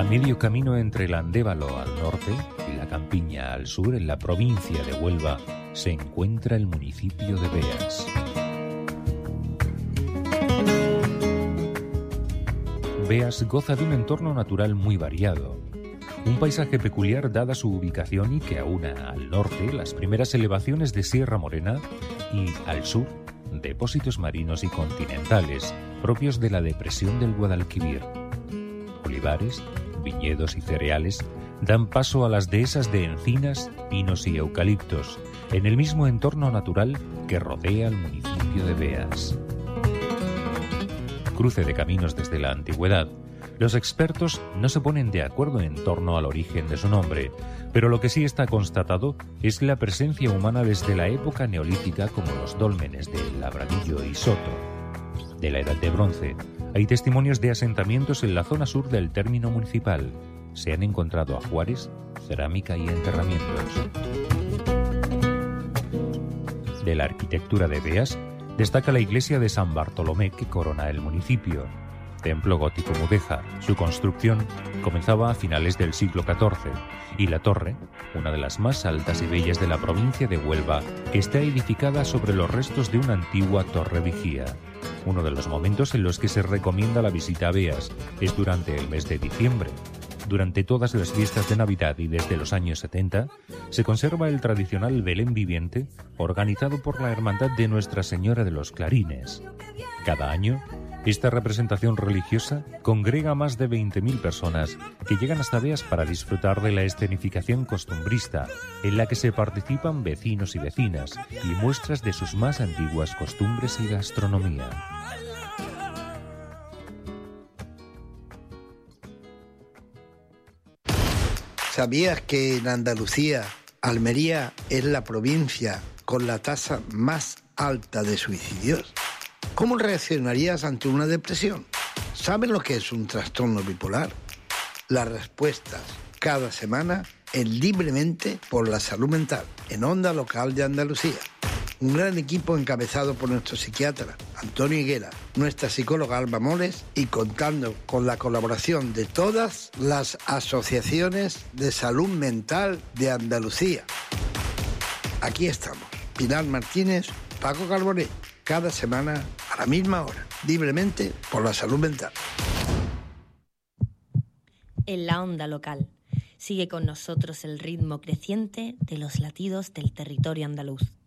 A medio camino entre el Andévalo al norte y la Campiña al sur, en la provincia de Huelva, se encuentra el municipio de Beas. Beas goza de un entorno natural muy variado, un paisaje peculiar dada su ubicación y que aúna al norte las primeras elevaciones de Sierra Morena y al sur depósitos marinos y continentales propios de la depresión del Guadalquivir. Olivares, viñedos y cereales dan paso a las dehesas de encinas, pinos y eucaliptos en el mismo entorno natural que rodea al municipio de Beas. Cruce de caminos desde la antigüedad, los expertos no se ponen de acuerdo en torno al origen de su nombre, pero lo que sí está constatado es la presencia humana desde la época neolítica, como los dólmenes de Labradillo y Soto. De la Edad de Bronce, hay testimonios de asentamientos en la zona sur del término municipal. Se han encontrado ajuares, cerámica y enterramientos. De la arquitectura de Beas destaca la iglesia de San Bartolomé, que corona el municipio. Templo gótico mudéjar. Su construcción comenzaba a finales del siglo XIV y la torre, una de las más altas y bellas de la provincia de Huelva, está edificada sobre los restos de una antigua torre vigía. Uno de los momentos en los que se recomienda la visita a Beas es durante el mes de diciembre. Durante todas las fiestas de Navidad y desde los años 70 se conserva el tradicional Belén viviente organizado por la Hermandad de Nuestra Señora de los Clarines. Cada año, esta representación religiosa congrega a más de 20.000 personas que llegan hasta Beas para disfrutar de la escenificación costumbrista, en la que se participan vecinos y vecinas y muestras de sus más antiguas costumbres y gastronomía. ¿Sabías que en Andalucía, Almería es la provincia con la tasa más alta de suicidios? ¿Cómo reaccionarías ante una depresión? ¿Sabes lo que es un trastorno bipolar? Las respuestas cada semana en Libremente por la Salud Mental, en Onda Local de Andalucía. Un gran equipo encabezado por nuestro psiquiatra Antonio Higuera, nuestra psicóloga Alba Moles y contando con la colaboración de todas las asociaciones de salud mental de Andalucía. Aquí estamos, Pilar Martínez, Paco Carbonell, cada semana a la misma hora, Libremente por la Salud Mental. En la Onda Local sigue con nosotros el ritmo creciente de los latidos del territorio andaluz.